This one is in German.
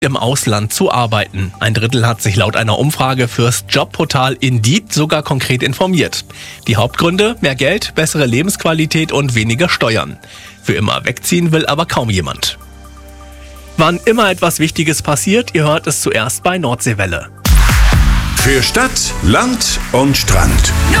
im Ausland zu arbeiten. 1/3 hat sich laut einer Umfrage fürs Jobportal Indeed sogar konkret informiert. Die Hauptgründe: mehr Geld, bessere Lebensqualität und weniger Steuern. Für immer wegziehen will aber kaum jemand. Wann immer etwas Wichtiges passiert, ihr hört es zuerst bei Nordseewelle. Für Stadt, Land und Strand.